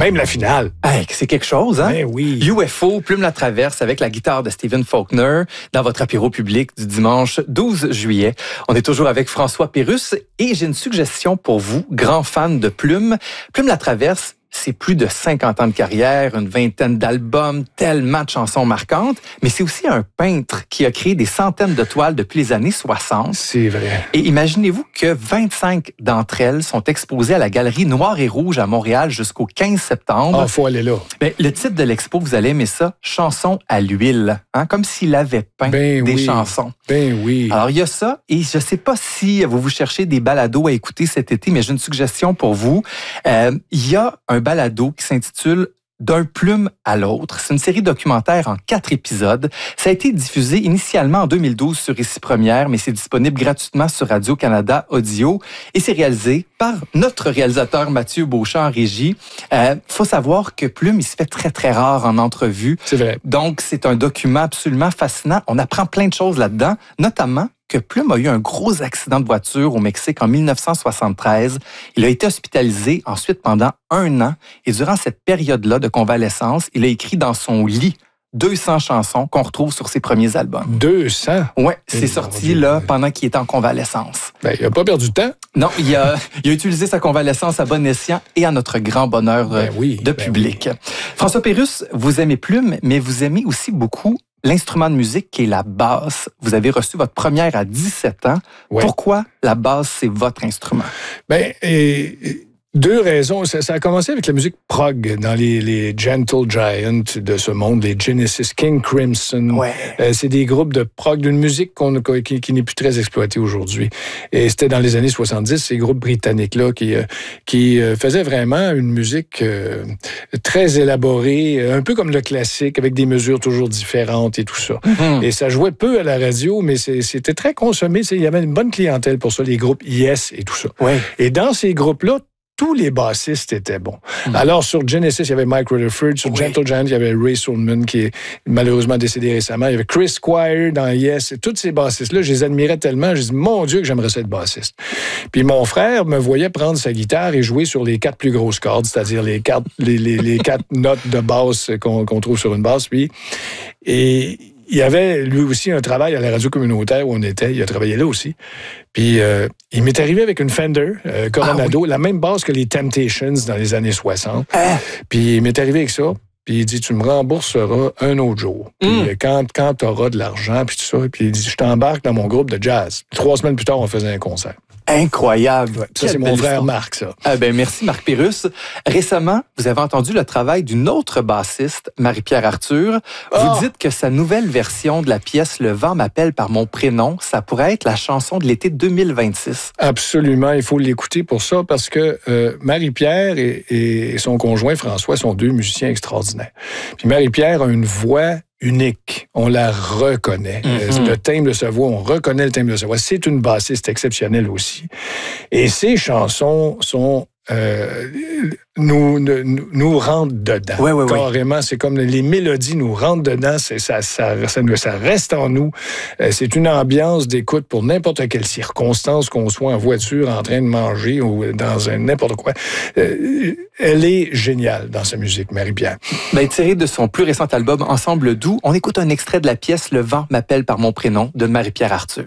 même la finale. Hey, c'est quelque chose, hein? Ben oui. UFO, Plume la traverse avec la guitare de Stephen Faulkner dans votre apéro public du dimanche 12 juillet. On est toujours avec François Pérusse et j'ai une suggestion pour vous, grand fan de Plume. Plume la traverse, c'est plus de 50 ans de carrière, une vingtaine d'albums, tellement de chansons marquantes, mais c'est aussi un peintre qui a créé des centaines de toiles depuis les années 60. C'est vrai. Et imaginez-vous que 25 d'entre elles sont exposées à la Galerie Noir et Rouge à Montréal jusqu'au 15 septembre. Ah, faut aller là. Ben, le titre de l'expo, vous allez aimer ça, Chansons à l'huile, hein, comme s'il avait peint des chansons. Ben oui. Alors, il y a ça, et je ne sais pas si vous cherchez des balados à écouter cet été, mais j'ai une suggestion pour vous. Il y a un balado qui s'intitule D'un plume à l'autre. C'est une série documentaire en 4 épisodes. Ça a été diffusé initialement en 2012 sur Ici Première, mais c'est disponible gratuitement sur Radio-Canada Audio et c'est réalisé par notre réalisateur Mathieu Beauchamp en régie. Faut savoir que Plume, il se fait très, très rare en entrevue. C'est vrai. Donc, c'est un document absolument fascinant. On apprend plein de choses là-dedans, notamment que Plume a eu un gros accident de voiture au Mexique en 1973. Il a été hospitalisé ensuite pendant 1 an. Et durant cette période-là de convalescence, il a écrit dans son lit 200 chansons qu'on retrouve sur ses premiers albums. 200? Oui, c'est sorti là pendant qu'il était en convalescence. Ben, il n'a pas perdu de temps. Non, il a utilisé sa convalescence à bon escient et à notre grand bonheur de public. Oui. François Pérusse, vous aimez Plume, mais vous aimez aussi beaucoup l'instrument de musique qui est la basse. Vous avez reçu votre première à 17 ans. Ouais. Pourquoi la basse, c'est votre instrument? Ben, 2 raisons. Ça a commencé avec la musique prog dans les Gentle Giant de ce monde, les Genesis, King Crimson. Ouais. C'est des groupes de prog, d'une musique qui n'est plus très exploitée aujourd'hui. Et c'était dans les années 70, ces groupes britanniques-là qui faisaient vraiment une musique très élaborée, un peu comme le classique, avec des mesures toujours différentes et tout ça. Mm-hmm. Et ça jouait peu à la radio, mais c'était très consommé. Il y avait une bonne clientèle pour ça, les groupes Yes et tout ça. Ouais. Et dans ces groupes-là, tous les bassistes étaient bons. Alors, sur Genesis, il y avait Mike Rutherford. Sur Gentle Giant, il y avait Ray Solomon, qui est malheureusement décédé récemment. Il y avait Chris Squire dans Yes. Et tous ces bassistes-là, je les admirais tellement. Je dis, mon Dieu, que j'aimerais ça être bassiste. Puis mon frère me voyait prendre sa guitare et jouer sur les 4 plus grosses cordes, c'est-à-dire les 4 notes de basse qu'on trouve sur une basse. Puis, et il y avait, lui aussi, un travail à la radio communautaire où on était. Il a travaillé là aussi. Puis, il m'est arrivé avec une Fender Coronado, la même basse que les Temptations dans les années 60. Puis, il m'est arrivé avec ça. Puis, il dit, tu me rembourseras un autre jour. Puis, quand tu auras de l'argent, puis tout ça. Puis, il dit, je t'embarque dans mon groupe de jazz. 3 semaines plus tard, on faisait un concert. Incroyable. Ouais, ça, c'est mon frère Marc, ça. Merci, Marc Pérusse. Récemment, vous avez entendu le travail d'une autre bassiste, Marie-Pierre Arthur. Vous dites que sa nouvelle version de la pièce « Le vent m'appelle par mon prénom », ça pourrait être la chanson de l'été 2026. Absolument, il faut l'écouter pour ça, parce que Marie-Pierre et son conjoint François sont 2 musiciens extraordinaires. Puis Marie-Pierre a une voix unique. On la reconnaît. Mm-hmm. Le timbre de sa voix, on reconnaît le timbre de sa voix. C'est une bassiste exceptionnelle aussi. Et ses chansons sont nous rentrent dedans. Ouais. Carrément, c'est comme les mélodies nous rentrent dedans, ça reste en nous. C'est une ambiance d'écoute pour n'importe quelle circonstance, qu'on soit en voiture, en train de manger ou dans n'importe quoi. Elle est géniale dans sa musique, Marie-Pierre. Tiré de son plus récent album Ensemble doux, on écoute un extrait de la pièce « Le vent m'appelle par mon prénom » de Marie-Pierre Arthur.